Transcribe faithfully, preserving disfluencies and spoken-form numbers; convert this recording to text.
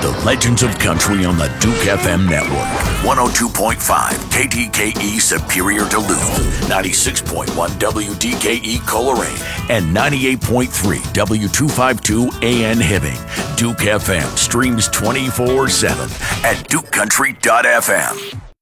The Legends of Country on the Duke F M network. one oh two point five K D K E Superior Duluth, ninety-six point one W D K E Coleraine, and ninety-eight point three W two fifty-two A N Hibbing. Duke F M streams twenty-four seven at duke country dot f m.